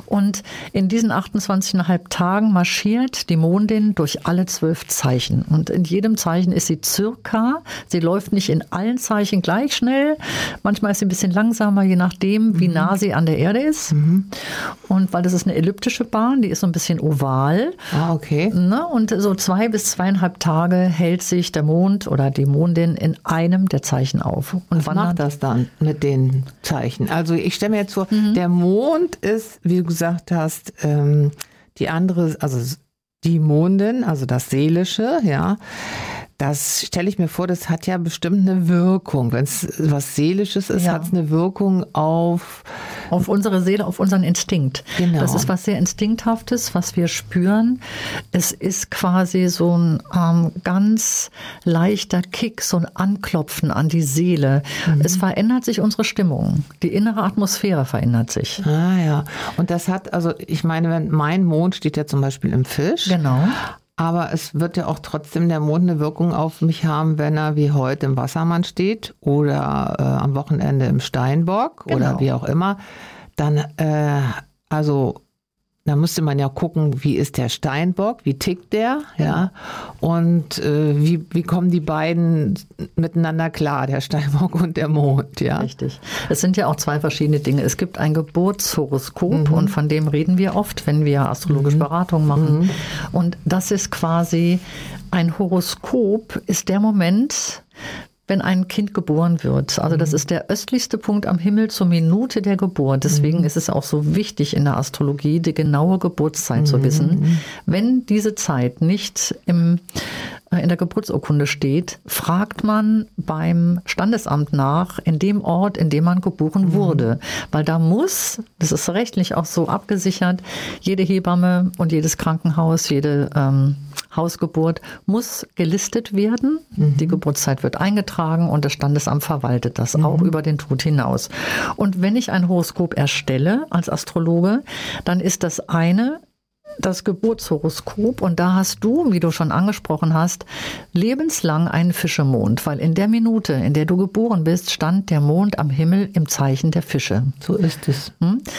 Und in diesen 28,5 Tagen marschiert die Mondin durch alle 12 Zeichen. Und in jedem Zeichen ist sie sie läuft nicht in allen Zeichen gleich schnell. Manchmal ist sie ein bisschen langsamer, je nachdem, wie nah sie an der Erde ist. Und weil das ist eine elliptische Bahn, die ist so ein bisschen oval. Ah, okay. Ne? Und so 2 bis 2,5 Tage hält sich der Mond oder die Mondin in einem der Zeichen auf. Und was macht das dann mit den Zeichen? Also ich stelle mir jetzt vor, der Mond ist, wie du gesagt hast, die andere, also die Mondin, also das Seelische, ja. Das stelle ich mir vor, das hat ja bestimmt eine Wirkung. Wenn es was Seelisches ist, hat es eine Wirkung auf unsere Seele, auf unseren Instinkt. Genau. Das ist was sehr Instinkthaftes, was wir spüren. Es ist quasi so ein ganz leichter Kick, so ein Anklopfen an die Seele. Es verändert sich unsere Stimmung. Die innere Atmosphäre verändert sich. Ah ja. Und das hat, also ich meine, wenn mein Mond steht ja zum Beispiel im Fisch. Genau. Aber es wird ja auch trotzdem der Mond eine Wirkung auf mich haben, wenn er wie heute im Wassermann steht oder am Wochenende im Steinbock oder wie auch immer. Dann, da müsste man ja gucken, wie ist der Steinbock, wie tickt der, ja, und wie kommen die beiden miteinander klar, der Steinbock und der Mond, ja. Richtig. Es sind ja auch 2 verschiedene Dinge. Es gibt ein Geburtshoroskop und von dem reden wir oft, wenn wir astrologische Beratung machen. Und das ist quasi, ein Horoskop ist der Moment, wenn ein Kind geboren wird. Also das ist der östlichste Punkt am Himmel zur Minute der Geburt. Deswegen ist es auch so wichtig in der Astrologie, die genaue Geburtszeit zu wissen. Wenn diese Zeit nicht in der Geburtsurkunde steht, fragt man beim Standesamt nach, in dem Ort, in dem man geboren wurde. Weil da muss, das ist rechtlich auch so abgesichert, jede Hebamme und jedes Krankenhaus, jede Hausgeburt muss gelistet werden. Die Geburtszeit wird eingetragen und das Standesamt verwaltet das auch über den Tod hinaus. Und wenn ich ein Horoskop erstelle als Astrologe, dann ist das eine das Geburtshoroskop und da hast du, wie du schon angesprochen hast, lebenslang einen Fischemond, weil in der Minute, in der du geboren bist, stand der Mond am Himmel im Zeichen der Fische. So ist es.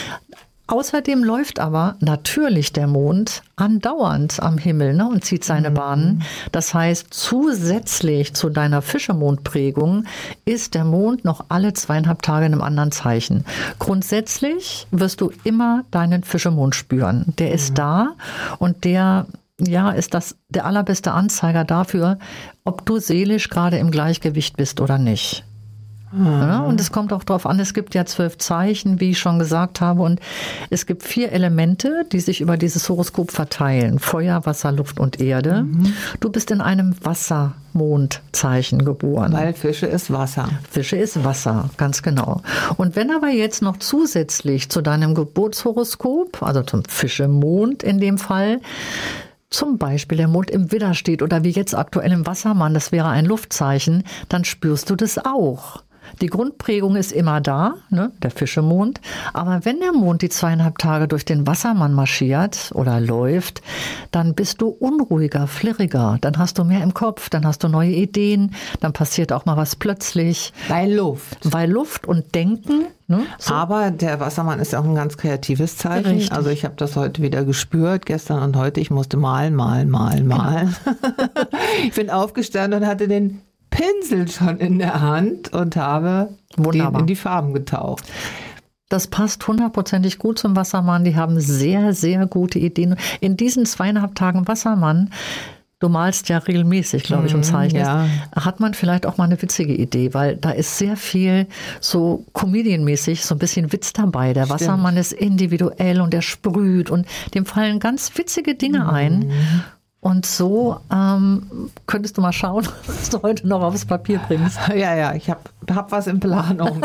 Außerdem läuft aber natürlich der Mond andauernd am Himmel, ne, und zieht seine Bahnen. Das heißt, zusätzlich zu deiner Fischemondprägung ist der Mond noch alle 2,5 Tage in einem anderen Zeichen. Grundsätzlich wirst du immer deinen Fischemond spüren. Der ist da und der ist der allerbeste Anzeiger dafür, ob du seelisch gerade im Gleichgewicht bist oder nicht. Ja, und es kommt auch darauf an, es gibt ja 12 Zeichen, wie ich schon gesagt habe, und es gibt 4 Elemente, die sich über dieses Horoskop verteilen. Feuer, Wasser, Luft und Erde. Du bist in einem Wassermondzeichen geboren. Weil Fische ist Wasser. Fische ist Wasser, ganz genau. Und wenn aber jetzt noch zusätzlich zu deinem Geburtshoroskop, also zum Fischemond in dem Fall, zum Beispiel der Mond im Widder steht oder wie jetzt aktuell im Wassermann, das wäre ein Luftzeichen, dann spürst du das auch. Die Grundprägung ist immer da, ne, der Fischemond. Aber wenn der Mond die 2,5 Tage durch den Wassermann marschiert oder läuft, dann bist du unruhiger, flirriger. Dann hast du mehr im Kopf, dann hast du neue Ideen, dann passiert auch mal was plötzlich. Weil Luft und Denken. Ne, so. Aber der Wassermann ist auch ein ganz kreatives Zeichen. Richtig. Also ich habe das heute wieder gespürt, gestern und heute. Ich musste malen. Genau. Ich bin aufgestanden und hatte den Pinsel schon in der Hand und habe den in die Farben getaucht. Das passt 100%ig gut zum Wassermann. Die haben sehr, sehr gute Ideen. In diesen 2,5 Tagen Wassermann, du malst ja regelmäßig, glaube ich, und zeichnest, hat man vielleicht auch mal eine witzige Idee, weil da ist sehr viel so comedianmäßig, so ein bisschen Witz dabei. Der Wassermann ist individuell und der sprüht und dem fallen ganz witzige Dinge ein. Und so könntest du mal schauen, was du heute noch aufs Papier bringst. Ja, ich hab was in Planung.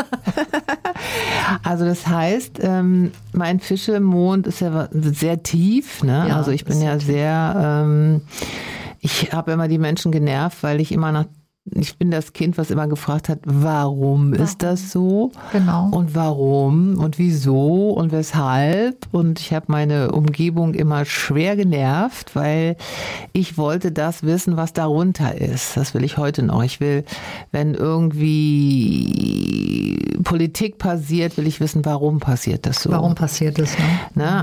Also das heißt, mein Fischemond ist ja sehr tief, ne? Ja, also ich bin ja sehr, ich habe immer die Menschen genervt, weil ich bin das Kind, was immer gefragt hat, warum ist das so? Genau. Und warum und wieso und weshalb? Und ich habe meine Umgebung immer schwer genervt, weil ich wollte das wissen, was darunter ist. Das will ich heute noch. Ich will, wenn irgendwie Politik passiert, will ich wissen, warum passiert das so? Warum passiert das? Ne?